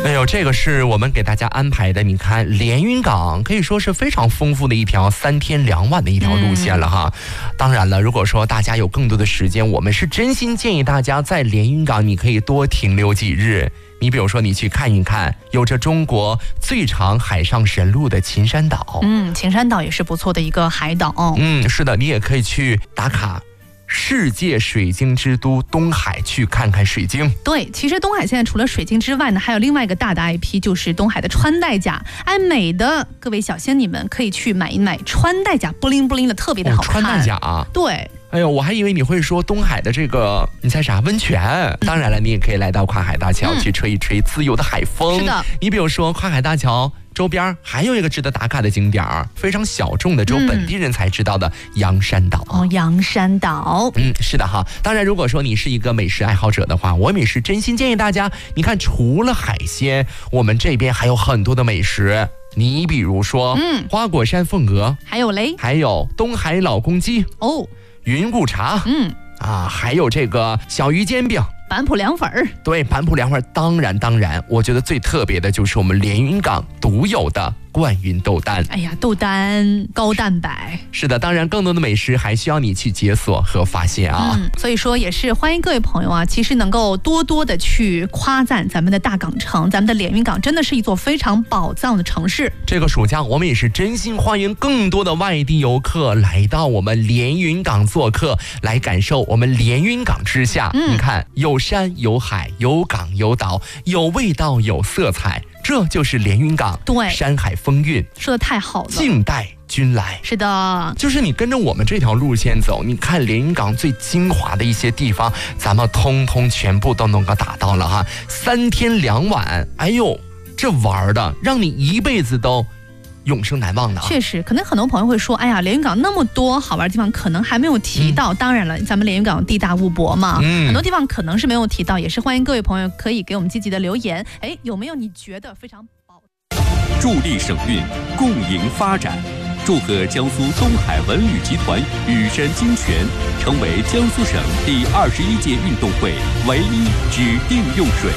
哎呦，这个是我们给大家安排的，你看连云港可以说是非常丰富的一条3天2晚的一条路线了哈。当然了，如果说大家有更多的时间，我们是真心建议大家在连云港你可以多停留几日。你比如说你去看一看有着中国最长海上神路的秦山岛， 秦山岛也是不错的一个海岛。 是的，你也可以去打卡世界水晶之都东海去看看水晶。 对，其实东海现在除了水晶之外呢，还有另外一个大的 IP， 就是东海的穿戴甲。爱美的各位小仙女们可以去买一买穿戴甲，布灵布灵的，特别的好看。 穿戴甲啊？ 对。 哎呦，我还以为你会说东海的这个，你猜啥？温泉。当然了，你也可以来到跨海大桥去吹一吹自由的海风。 是的。 你比如说跨海大桥周边还有一个值得打卡的景点，非常小众的，只有本地人才知道的洋山岛。 洋山岛。 是的哈。当然，如果说你是一个美食爱好者的话，我也是真心建议大家，你看除了海鲜，我们这边还有很多的美食。你比如说，花果山凤鹅， 还有东海老公鸡云雾茶，还有这个小鱼煎饼， 板浦凉粉儿。 对，板浦凉粉儿。当然，我觉得最特别的就是我们连云港独有的冠云豆丹。 哎呀，豆丹高蛋白。 是的，当然更多的美食还需要你去解锁和发现啊。 所以说也是欢迎各位朋友啊，其实能够多多的去夸赞咱们的大港城，咱们的连云港真的是一座非常宝藏的城市。 这个暑假我们也是真心欢迎更多的外地游客来到我们连云港做客，来感受我们连云港之夏。你看，有山有海有港有岛，有味道有色彩，这就是连云港。 对， 山海风韵， 说得太好了， 静待君来。 是的， 就是你跟着我们这条路线走，你看连云港最精华的一些地方，咱们通通全部都能够打到了哈。3天2晚，哎呦，这玩的让你一辈子都永生难忘的。 确实，可能很多朋友会说，哎呀，连云港那么多好玩的地方，可能还没有提到。当然了，咱们连云港地大物博嘛，很多地方可能是没有提到，也是欢迎各位朋友可以给我们积极的留言。有没有你觉得非常宝？ 助力省运，共赢发展。祝贺江苏东海文旅集团羽山金泉成为江苏省第21届运动会唯一指定用水。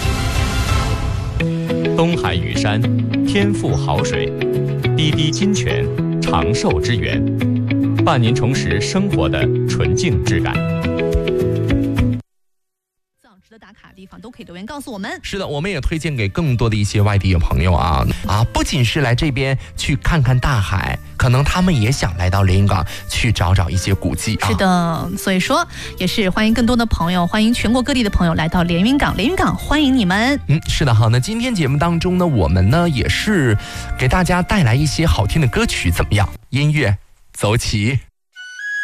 东海羽山天赋好水，滴滴金泉长寿之源，伴您重拾生活的纯净质感。 值得打卡的地方都可以留言告诉我们。 是的，我们也推荐给更多的一些外地的朋友啊，不仅是来这边去看看大海，可能他们也想来到连云港去找一些古迹啊。 是的，所以说也是欢迎更多的朋友，欢迎全国各地的朋友来到连云港，连云港欢迎你们。 是的，好，那今天节目当中呢，我们呢也是给大家带来一些好听的歌曲，怎么样？音乐走起。